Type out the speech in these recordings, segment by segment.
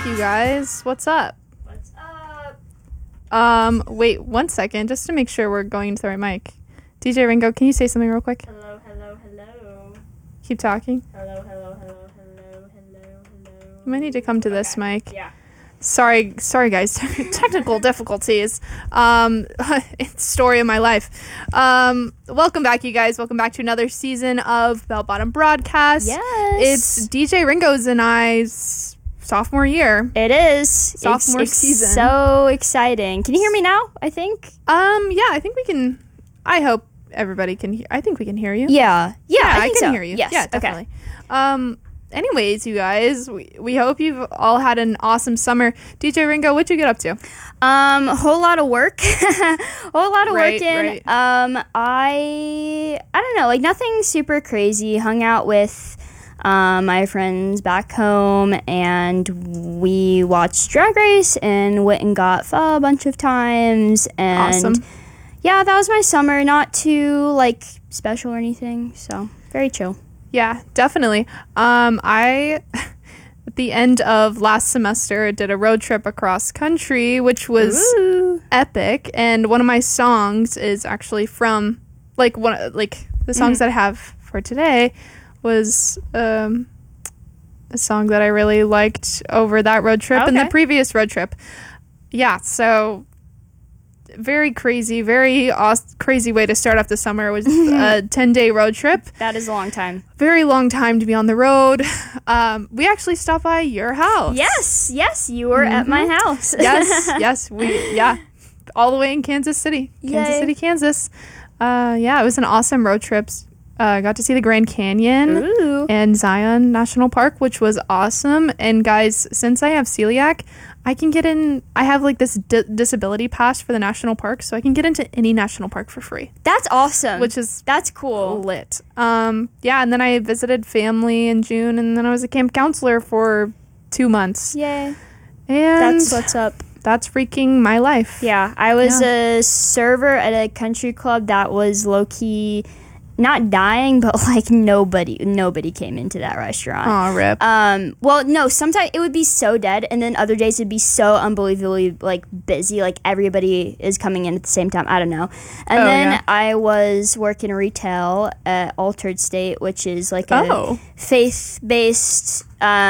you guys. What's up? What's up? Wait 1 second, just to make sure we're going to the right mic. DJ Ringo, can you say something real quick? Hello, hello, hello. Keep talking. Hello, hello, hello, hello, hello, hello. You might need to come to this mic. Yeah. Sorry guys. Technical difficulties. It's story of my life. Welcome back, you guys. Welcome back to another season of Bell Bottom Broadcast. Yes. It's DJ Ringo's and I's sophomore year. It is. Sophomore it's season. So exciting. Can you hear me now, I think? Yeah, I think we can. I hope everybody can hear. I think we can hear you. Yeah, I think can so. hear you. Yes. Yeah, definitely. Anyways, you guys, we hope you've all had an awesome summer. DJ Ringo, what'd you get up to? Whole lot of work. Whole lot of Right, working. right. I don't know, like nothing super crazy. Hung out with my friends back home, and we watched Drag Race and went and got pho a bunch of times. And Awesome. yeah, that was my summer. Not too like special or anything, so very chill. Yeah, definitely. I at the end of last semester did a road trip across country, which was Ooh. epic. And one of my songs is actually from the songs that I have for today was a song that I really liked over that road trip and the Okay. previous road trip. Yeah, so very crazy, very crazy way to start off the summer was a 10-day road trip. That is a long time. Very long time to be on the road. We actually stopped by your house. Yes, you were at my house. yes, all the way in Kansas City, Yay. Kansas. It was an awesome road trip. Got to see the Grand Canyon Ooh. and Zion National Park, which was awesome. And guys, since I have celiac, I can get in. I have like this disability pass for the national park, so I can get into any national park for free, That's awesome. that's cool. lit. And then I visited family in June, and then I was a camp counselor for 2 months. Yay. And That's what's up. that's freaking my life. Yeah, I was a server at a country club that was low-key not dying, but like nobody came into that restaurant. Aw, rip. Well, no, sometimes it would be so dead, and then other days it'd be so unbelievably like busy, like everybody is coming in at the same time. I don't know. And then yeah. I was working retail at Altered State, which is like a faith-based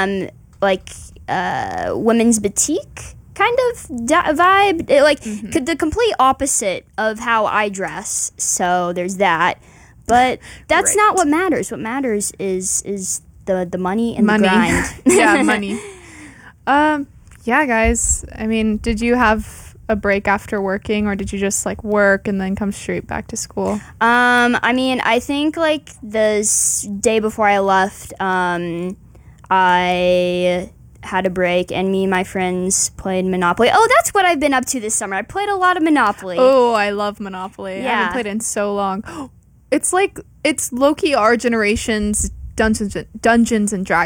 women's boutique kind of vibe. The complete opposite of how I dress. So there's that. But that's Right. not what matters. What matters is the money and the grind. Yeah, money. Yeah, guys. I mean, did you have a break after working, or did you just like work and then come straight back to school? I mean, I think like the day before I left, I had a break, and me and my friends played Monopoly. Oh, that's what I've been up to this summer. I played a lot of Monopoly. Oh, I love Monopoly. I Yeah. haven't played it in so long. It's low-key our generation's Dungeons and